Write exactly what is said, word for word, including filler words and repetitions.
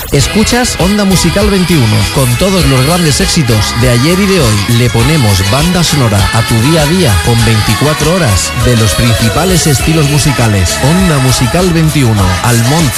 Escuchas Onda Musical veintiuno, con todos los grandes éxitos de ayer y de hoy. Le ponemos banda sonora a tu día a día con veinticuatro horas de los principales estilos musicales. Onda Musical veintiuno, Almonte,